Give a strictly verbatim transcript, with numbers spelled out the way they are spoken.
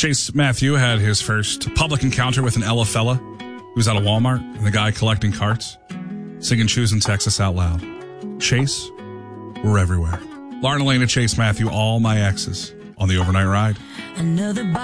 Chase Matthew had his first public encounter with an Ella fella. He was at a Walmart, and the guy collecting carts, singing Choosing Texas out loud. Chase, we're everywhere. Lauren Elena, Chase Matthew, all my exes on the overnight ride. Another